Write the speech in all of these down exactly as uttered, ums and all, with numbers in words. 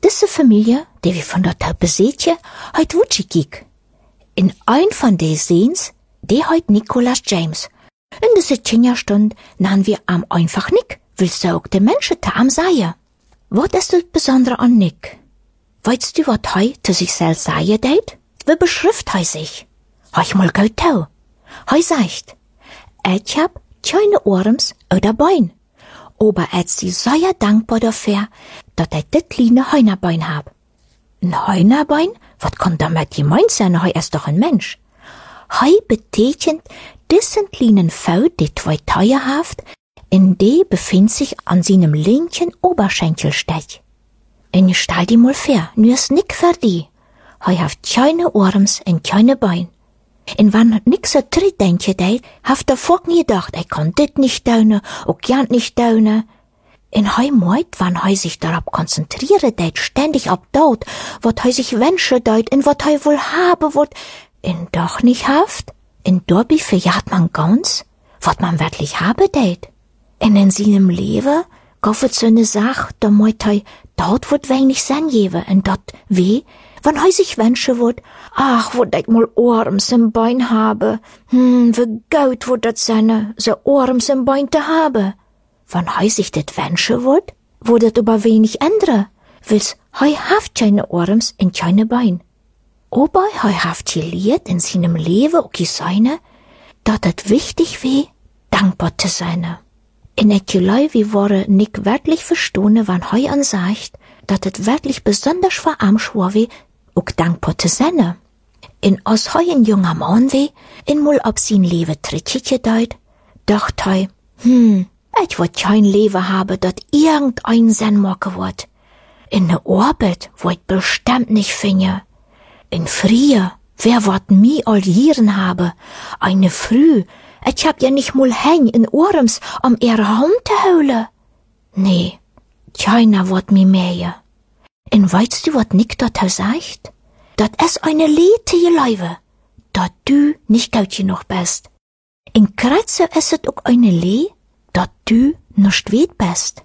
diese Familie, die wir von der Taupe sehtje, heut Wutschi kiek. In ein von de Sehens, die heut Nicholas James. In diese Kinderstund nahen wir am einfach Nick, willst du auch de Menschen ta am seie. Wat ist das Besondere an Nick? Weißt du, wat hei zu sich selbst seie deit? Wie beschrift hei sich? Hei ich mal gut tau. Hei sagt, ich hab keine Orms oder Bein. Aber ich sie sehr dankbar dafür, dass ich das kleine Heunerbein hab. Ein Heunerbein? Was kann damit gemeint sein? Hei ist doch ein Mensch. Hei betekent diesen kleinen Fau, die zwei Teuer haft, in die befindt sich an seinem linken Oberschenkelstech. Und stell dir mal vor, nur ist Nick für die. Hei haft keine Arms und keine Bein. Und wenn Nick so tritt, denke ich, haft er vor nie gedacht, ich kann dit nicht tun, auch ja nicht tun. Und hei meint, wenn hei sich darauf konzentriere, deit ständig ab dort, wat hei sich wünsche deit, und wat hei wohl habe, wat, und doch nicht haft, und dabei verjagt man ganz, wat man wirklich habe deit. Und in seinem Leben gab es so eine Sache, da meint hei, dort wird wenig Sinn geben, und dort weh, wenn hei sich wünsche wird, ach, wo ich mal Arms im Bein habe, hm, wie gut wird das sein, so Arms im Bein zu haben. Wenn hei sich das wünsche wird, wird das aber wenig ändern, weil's hei haft keine Arms und keine Bein. Aber hei haft gelehrt in seinem Leben, okay seine, dass das wichtig weh, dankbar zu sein. In ich glaube, wir waren nicht wirklich verstanden, wenn hei ansagt, dass es wirklich besonders für Amsch war, wie auch dankbar zu sein. In als hei ein junger Mann wie, in mal ab sein Leben trittchen gedeiht, dacht hei, hm, ich wollt kein Leben haben, das irgendein Sinn machen wird. In ne Arbeit wollt bestimmt nicht finden. In Frie, wer wird mi all Jieren habe? Eine Früh, ich hab ja nicht mal häng in Arms, um ihre Hand zu holen. Nee, keiner wird mi mehr. Und weißt du, wat Nick dort sagt? Dat es eine Lete Leibe, dat du nicht gut genug bist. In Kretze ist es auch eine Lee, dat du nicht weit bist.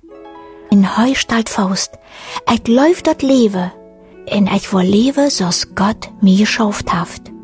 In Heu stellt Faust, ich läuft dat Leben, und ich will leben, so's Gott mir geschafft hat.